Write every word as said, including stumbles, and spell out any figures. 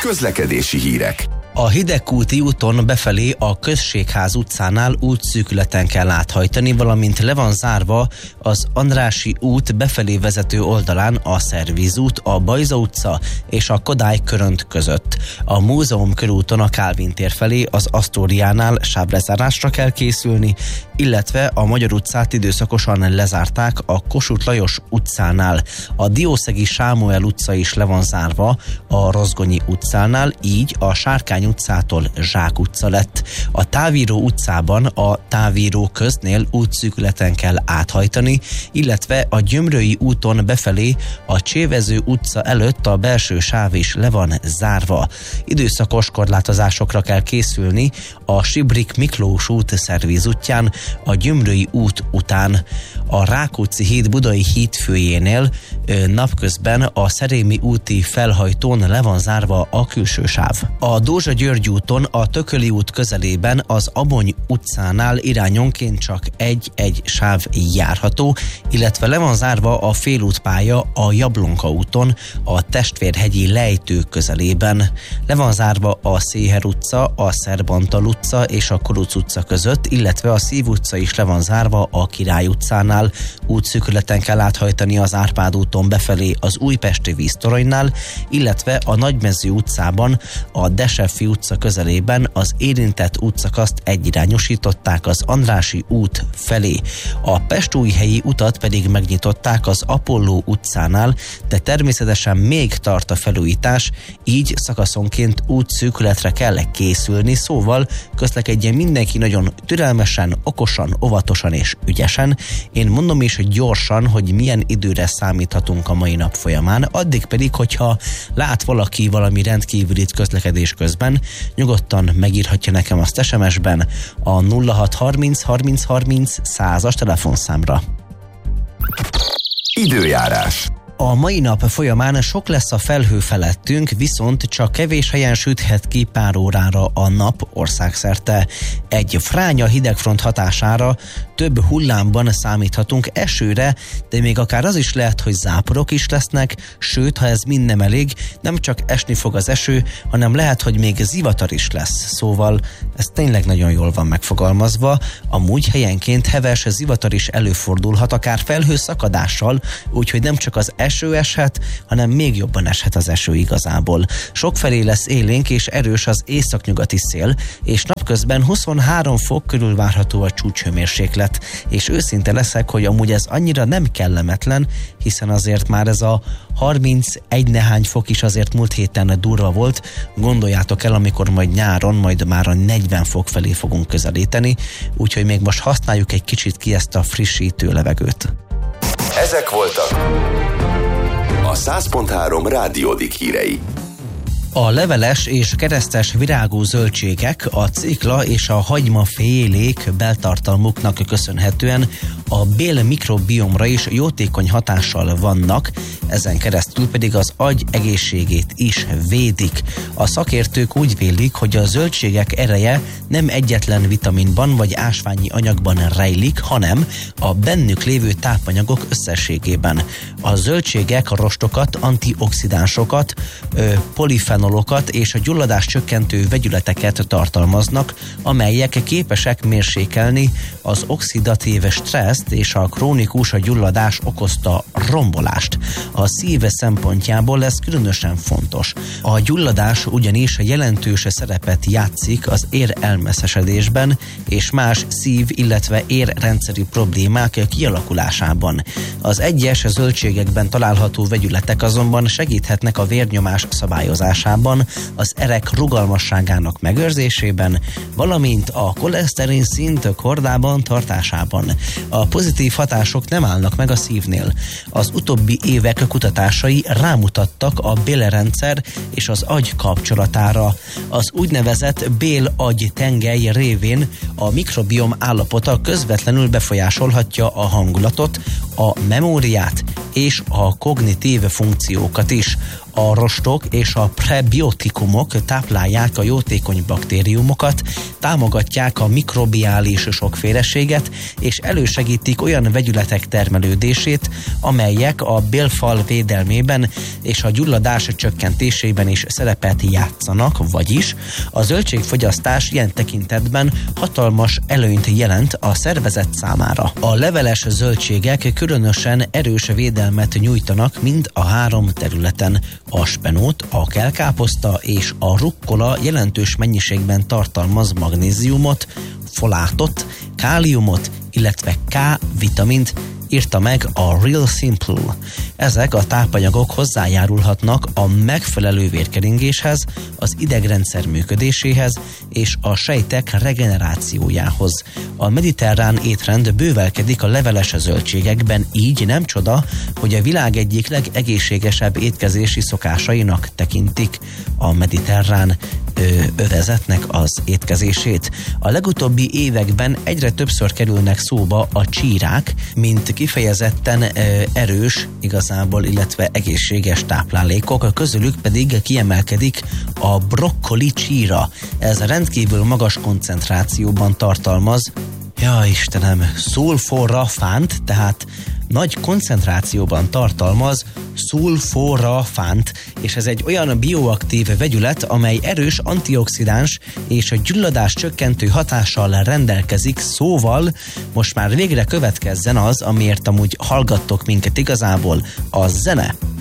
Közlekedési hírek. A Hidegkúti úton befelé a Községház utcánál útszűkületen kell áthajtani, valamint le van zárva az Andrássy út befelé vezető oldalán a Szervíz út, a Bajza utca és a Kodály Körönt között. A Múzeum körúton a Kálvin tér felé az Asztóriánál sávlezárásra kell készülni, illetve a Magyar utcát időszakosan lezárták a Kossuth Lajos utcánál. A Diószegi Sámuel utca is le van zárva a Rozgonyi utcánál, így a Sárkány utcától Zsák utca lett. A Távíró utcában a Távíró köznél útszűkületen kell áthajtani, illetve a Gyömrői úton befelé a Csévező utca előtt a belső sáv is le van zárva. Időszakos korlátozásokra kell készülni a Sibrik Miklós út Szervíz útján, a Gyömrői út után. A Rákóczi híd Budai hídfőjénél napközben a Szerémi úti felhajtón le van zárva a külső sáv. A Dózsa-György úton a Tököli út közelében az Abony utcánál irányonként csak egy-egy sáv járható, illetve le van zárva a félútpálya a Jablonka úton a Testvérhegyi lejtő közelében. Le van zárva a Széher utca, a Szerbantal utca és a Koruc utca között, illetve a Szív utca is le van zárva a Király utcánál. Útszűkületen kell áthajtani az Árpád úton befelé az Újpesti víztoronynál, illetve a Nagymező utcában a Deseffi utca közelében az érintett útszakaszt egyirányosították az Andrássy út felé. A Pestújhelyi utat pedig megnyitották az Apolló utcánál, de természetesen még tart a felújítás, így szakaszonként útszűkületre kell készülni, szóval közlekedjen mindenki nagyon türelmesen, okosan, óvatosan és ügyesen. Én mondom is gyorsan, hogy milyen időre számíthatunk a mai nap folyamán, addig pedig, hogyha lát valaki valami rendkívülit közlekedés közben, nyugodtan megírhatja nekem azt es em es-ben a nulla hat harminc harminc harminc százas telefonszámra. Időjárás. A mai nap folyamán sok lesz a felhő felettünk, viszont csak kevés helyen süthet ki pár órára a nap országszerte. Egy fránya hidegfront hatására több hullámban számíthatunk esőre, de még akár az is lehet, hogy záporok is lesznek, sőt, ha ez mind nem elég, nem csak esni fog az eső, hanem lehet, hogy még zivatar is lesz. Szóval ez tényleg nagyon jól van megfogalmazva. Amúgy helyenként heves zivatar is előfordulhat, akár felhőszakadással, úgyhogy nem csak az eső eshet, hanem még jobban eshet az eső igazából. Sokfelé lesz élénk és erős az északnyugati szél, és napközben huszonhárom fok körül várható a csúcshőmérséklet, és őszinte leszek, hogy amúgy ez annyira nem kellemetlen, hiszen azért már ez a harmincegy nehány fok is azért múlt héten durva volt. Gondoljátok el, amikor majd nyáron, majd már a negyven fok felé fogunk közelíteni, úgyhogy még most használjuk egy kicsit ki ezt a frissítő levegőt. Ezek voltak a száz pont három Rádiódik hírei. A leveles és keresztes virágú zöldségek, a cikla és a hagymafélék beltartalmuknak köszönhetően a bél mikrobiomra is jótékony hatással vannak, ezen keresztül pedig az agy egészségét is védik. A szakértők úgy vélik, hogy a zöldségek ereje nem egyetlen vitaminban vagy ásványi anyagban rejlik, hanem a bennük lévő tápanyagok összességében. A zöldségek a rostokat, antioxidánsokat, polifenolokat és a gyulladás csökkentő vegyületeket tartalmaznak, amelyek képesek mérsékelni az oxidatív stresszt és a krónikus gyulladás okozta rombolást. A szív szempontjából ez különösen fontos. A gyulladás ugyanis jelentős szerepet játszik az érelmeszesedésben és más szív, illetve érrendszeri problémák kialakulásában. Az egyes zöldségekben található vegyületek azonban segíthetnek a vérnyomás szabályozásában, az erek rugalmasságának megőrzésében, valamint a koleszterin szint kordában tartásában. A pozitív hatások nem állnak meg a szívnél. Az utóbbi évek kutatásai rámutattak a bélrendszer és az agy kapcsolatára. Az úgynevezett bél-agy tengely révén a mikrobiom állapota közvetlenül befolyásolhatja a hangulatot, a memóriát és a kognitív funkciókat is. A rostok és a prebiotikumok táplálják a jótékony baktériumokat, támogatják a mikrobiális sokféleséget, és elősegítik olyan vegyületek termelődését, amelyek a bélfal védelmében és a gyulladás csökkentésében is szerepet játszanak, vagyis a zöldségfogyasztás ilyen tekintetben hatalmas előnyt jelent a szervezet számára. A leveles zöldségek különösen erős védelmet nyújtanak mind a három területen. A spenót, a kelkáposzta és a rukkola jelentős mennyiségben tartalmaz magnéziumot, folátot, káliumot, illetve K-vitamint, írta meg a Real Simple. Ezek a tápanyagok hozzájárulhatnak a megfelelő vérkeringéshez, az idegrendszer működéséhez és a sejtek regenerációjához. A mediterrán étrend bővelkedik a leveles zöldségekben, így nem csoda, hogy a világ egyik legegészségesebb étkezési szokásainak tekintik a mediterrán övezetnek az étkezését. A legutóbbi években egyre többször kerülnek szóba a csírák, mint kifejezetten ö, erős igazából, illetve egészséges táplálékok, közülük pedig kiemelkedik a brokkoli csíra. Ez rendkívül magas koncentrációban tartalmaz, ja Istenem, szulforafánt, tehát nagy koncentrációban tartalmaz szulforafánt, és ez egy olyan bioaktív vegyület, amely erős antioxidáns és a gyulladás csökkentő hatással rendelkezik, szóval most már végre következzen az, amiért amúgy hallgattok minket igazából, a zene.